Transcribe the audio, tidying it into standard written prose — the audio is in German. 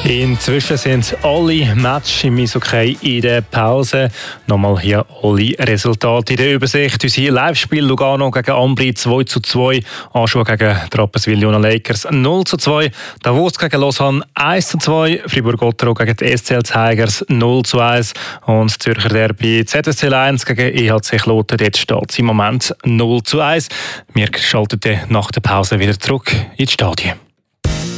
Inzwischen sind alle Matches im Eishockey in der Pause. Nochmal hier alle Resultate in der Übersicht. Unser Live-Spiel Lugano gegen Ambri 2:2, Aschua gegen Rapperswil Jona Lakers 0:2, Davos gegen Lausanne 1:2, Fribourg-Gottero gegen die SCL Tigers 0:1 und Zürcher Derby ZSC Lions gegen EHC Kloten. Dort steht es im Moment 0:1. Wir schalten nach der Pause wieder zurück ins Stadion.